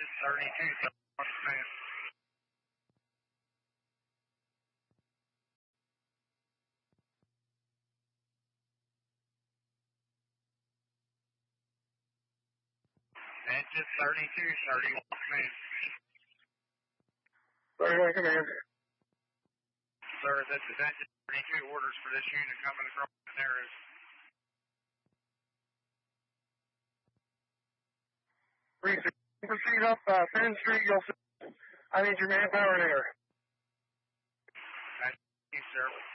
Engine 32, man. Engine 32, 31 command. 31 command. Sir, this is Engine 32, orders for this unit coming across the narrows. Proceed up Finn Street, I need your manpower there. Thank you, sir.